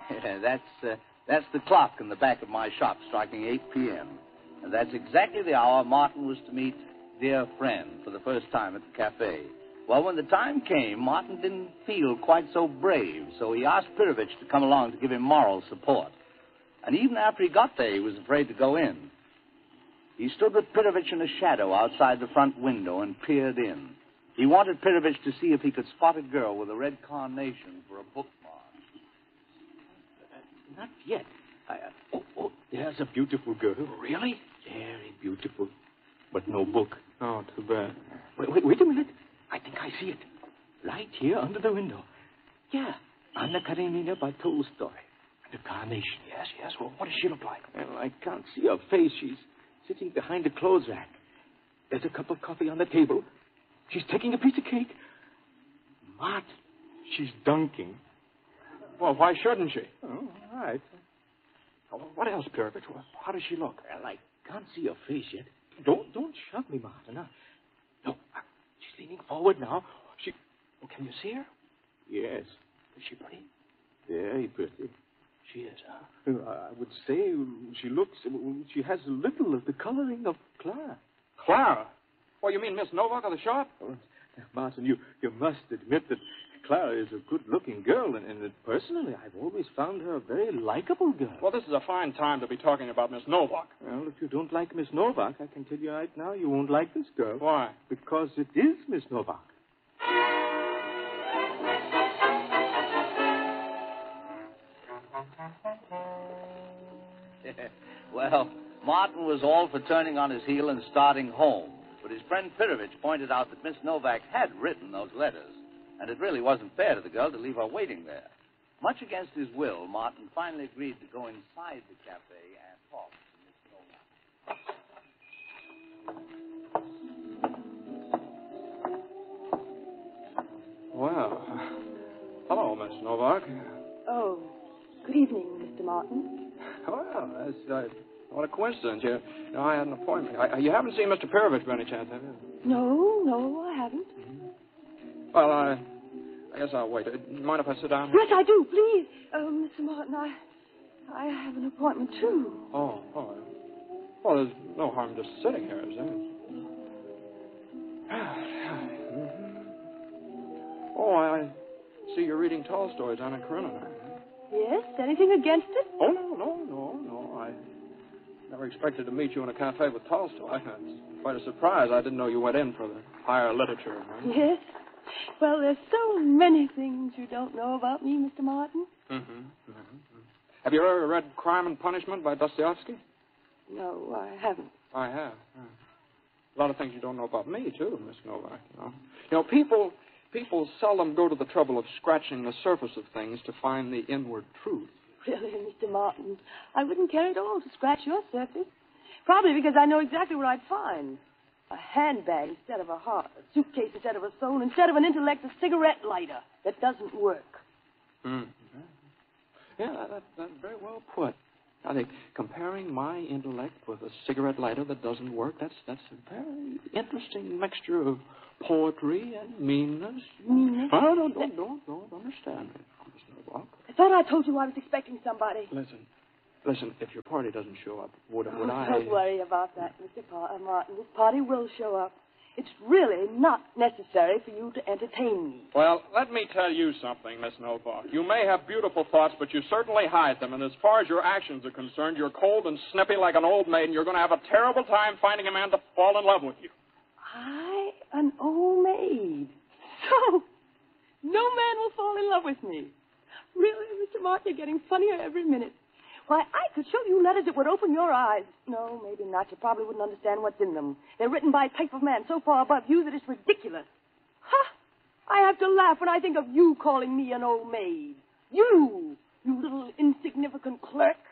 That's the clock in the back of my shop striking 8 p.m. And that's exactly the hour Martin was to meet dear friend for the first time at the cafe. Well, when the time came, Martin didn't feel quite so brave, so he asked Pirovich to come along to give him moral support. And even after he got there, he was afraid to go in. He stood with Pirovich in a shadow outside the front window and peered in. He wanted Pirovich to see if he could spot a girl with a red carnation for a bookmark. Not yet. There's a beautiful girl. Really? Very beautiful. But no book. Oh, too bad. Wait a minute. I think I see it. Right here under the window. Yeah. Anna Karenina by Tolstoy. The carnation. Yes. Well, what does she look like? Well, I can't see her face. She's sitting behind the clothes rack. There's a cup of coffee on the table. She's taking a piece of cake. Martin, she's dunking. Well, why shouldn't she? Oh, all right. What else, Pirovich? How does she look? Well, I can't see her face yet. Don't shove me, Martin. No, she's leaning forward now. Can you see her? Yes. Is she pretty? Very pretty. She is, huh? I would say she has a little of the coloring of Clara. Clara? Well, you mean Miss Novak of the shop? Oh, Martin, you must admit that Clara is a good-looking girl, and personally, I've always found her a very likable girl. Well, this is a fine time to be talking about Miss Novak. Well, if you don't like Miss Novak, I can tell you right now you won't like this girl. Why? Because it is Miss Novak. Well, Martin was all for turning on his heel and starting home. But his friend Pirovich pointed out that Miss Novak had written those letters, and it really wasn't fair to the girl to leave her waiting there. Much against his will, Martin finally agreed to go inside the cafe and talk to Miss Novak. Well, hello, Miss Novak. Oh, good evening, Mr. Martin. Well, that's... what a coincidence. I had an appointment. You haven't seen Mr. Pirovich by any chance, have you? No, I haven't. Mm-hmm. Well, I guess I'll wait. Mind if I sit down? Yes, I do, please. Mr. Martin, I have an appointment, too. Oh. Well, there's no harm just sitting here, is there? Oh, I see you're reading Tolstoy's Anna Karenina. Yes? Anything against it? Oh, no. I never expected to meet you in a cafe with Tolstoy. It's quite a surprise. I didn't know you went in for the higher literature. Right? Yes. Well, there's so many things you don't know about me, Mr. Martin. Mm-hmm. Have you ever read Crime and Punishment by Dostoevsky? No, I haven't. I have. A lot of things you don't know about me, too, Miss Novak, You know, people seldom go to the trouble of scratching the surface of things to find the inward truth. Really, Mr. Martin, I wouldn't care at all to scratch your surface. Probably because I know exactly what I'd find. A handbag instead of a heart, a suitcase instead of a soul, instead of an intellect, a cigarette lighter that doesn't work. Yeah, that's very well put. I think comparing my intellect with a cigarette lighter that doesn't work, that's a very interesting mixture of poetry and meanness. Meanness? Oh, don't understand me, Miss Novak. I thought I told you I was expecting somebody. Listen, if your party doesn't show up, would I... Don't worry about that, Mr. Martin. This party will show up. It's really not necessary for you to entertain me. Well, let me tell you something, Miss Novak. You may have beautiful thoughts, but you certainly hide them. And as far as your actions are concerned, you're cold and snippy like an old maid, and you're going to have a terrible time finding a man to fall in love with you. I, an old maid? So, no man will fall in love with me. Really, Mr. Martin, you're getting funnier every minute. Why, I could show you letters that would open your eyes. No, maybe not. You probably wouldn't understand what's in them. They're written by a type of man so far above you that it's ridiculous. I have to laugh when I think of you calling me an old maid. You little insignificant clerk.